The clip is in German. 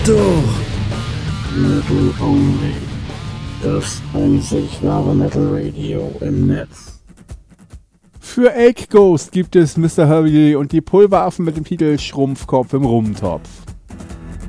Doch! Metal Only. Das einzig wahre Metal Radio im Netz. Für Elk Ghost gibt es Mr. Herbie und die Pulveraffen mit dem Titel Schrumpfkopf im Rumtopf.